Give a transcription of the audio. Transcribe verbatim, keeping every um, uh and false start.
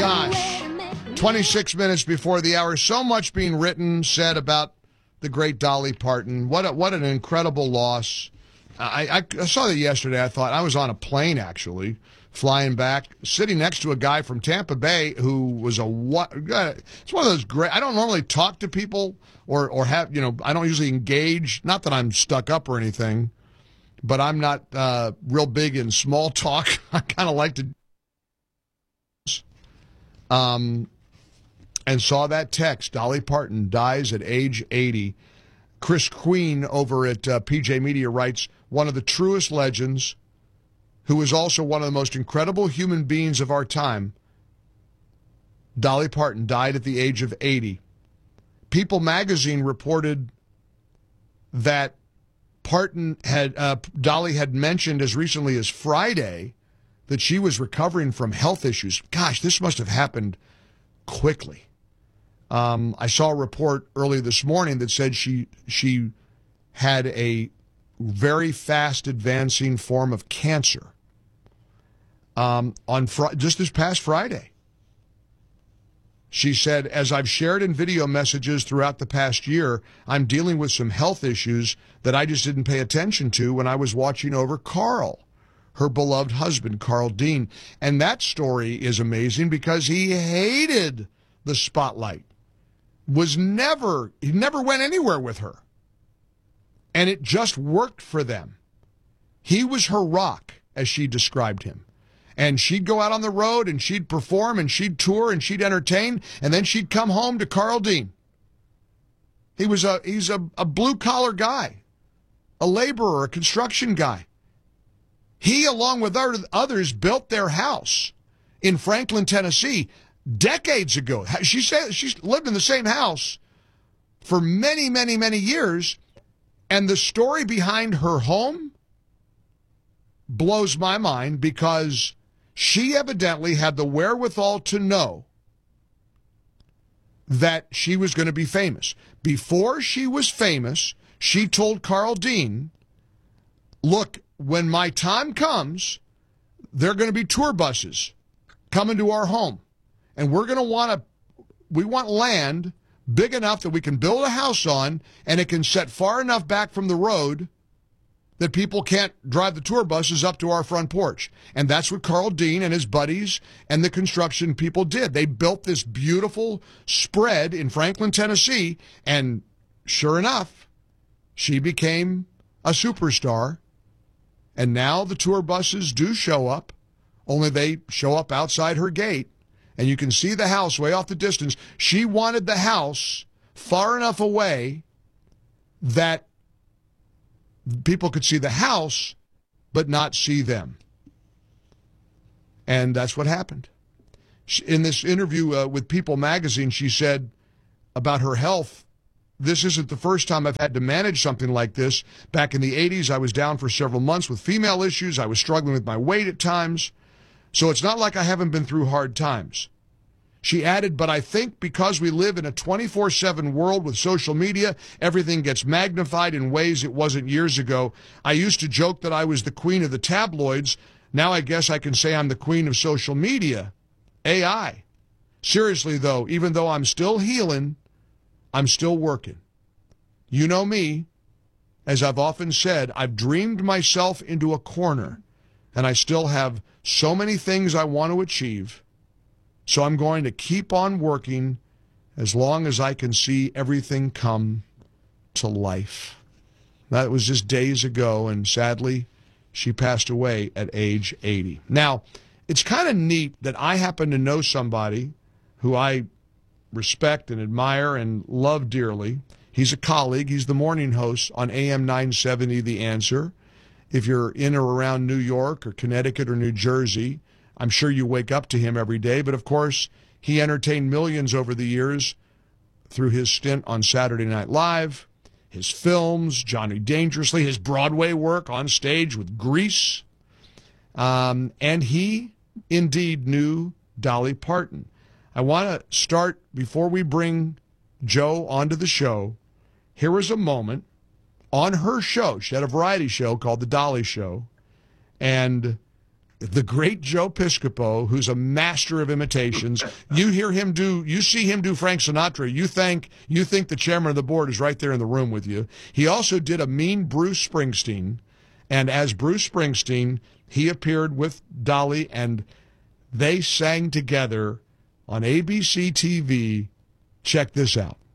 gosh. twenty-six minutes before the hour. So much being written, said about the great Dolly Parton. What a, what an incredible loss. I, I, I saw that yesterday. I thought I was on a plane, actually, flying back, sitting next to a guy from Tampa Bay who was a what? It's one of those great. I don't normally talk to people or or have you know. I don't usually engage. Not that I'm stuck up or anything, but I'm not uh, real big in small talk. I kind of like to. Um, and saw that text. Dolly Parton dies at age eighty. Chris Queen over at uh, P J Media writes, one of the truest legends, who was also one of the most incredible human beings of our time. Dolly Parton died at the age of eighty. People magazine reported that Parton had, uh, Dolly had mentioned as recently as Friday that she was recovering from health issues. Gosh, this must have happened quickly. Um, I saw a report early this morning that said she she had a very fast advancing form of cancer um, on fr- just this past Friday. She said, as I've shared in video messages throughout the past year, I'm dealing with some health issues that I just didn't pay attention to when I was watching over Carl, her beloved husband, Carl Dean. And that story is amazing because he hated the spotlight. Was never, he never went anywhere with her. And it just worked for them. He was her rock, as she described him. And she'd go out on the road and she'd perform and she'd tour and she'd entertain, and then she'd come home to Carl Dean. He was a he's a, a blue collar guy, a laborer, a construction guy. He, along with others, built their house in Franklin, Tennessee, decades ago. She said she's lived in the same house for many, many, many years, and the story behind her home blows my mind because she evidently had the wherewithal to know that she was going to be famous. Before she was famous, she told Carl Dean, look, when my time comes, there are going to be tour buses coming to our home. And we're going to want to, we want land big enough that we can build a house on, and it can set far enough back from the road that people can't drive the tour buses up to our front porch. And that's what Carl Dean and his buddies and the construction people did. They built this beautiful spread in Franklin, Tennessee, and sure enough, she became a superstar. And now the tour buses do show up, only they show up outside her gate. And you can see the house way off the distance. She wanted the house far enough away that people could see the house, but not see them. And that's what happened. In this interview uh, with People magazine, she said about her health, this isn't the first time I've had to manage something like this. Back in the eighties, I was down for several months with female issues. I was struggling with my weight at times. So it's not like I haven't been through hard times. She added, but I think because we live in a twenty-four seven world with social media, everything gets magnified in ways it wasn't years ago. I used to joke that I was the queen of the tabloids. Now I guess I can say I'm the queen of social media, A I. Seriously, though, even though I'm still healing, I'm still working. You know me. As I've often said, I've dreamed myself into a corner, and I still have so many things I want to achieve. So I'm going to keep on working as long as I can see everything come to life. That was just days ago, and sadly, she passed away at age eighty. Now, it's kind of neat that I happen to know somebody who I respect and admire and love dearly. He's a colleague. He's the morning host on A M nine seventy, The Answer. If you're in or around New York or Connecticut or New Jersey, I'm sure you wake up to him every day. But, of course, he entertained millions over the years through his stint on Saturday Night Live, his films, Johnny Dangerously, his Broadway work on stage with Grease. Um, and he, indeed, knew Dolly Parton. I want to start, before we bring Joe onto the show, here is a moment on her show. She had a variety show called The Dolly Show. And the great Joe Piscopo, who's a master of imitations. You hear him do, you see him do Frank Sinatra. You think, you think the chairman of the board is right there in the room with you. He also did a mean Bruce Springsteen. And as Bruce Springsteen, he appeared with Dolly, and they sang together on A B C T V. Check this out.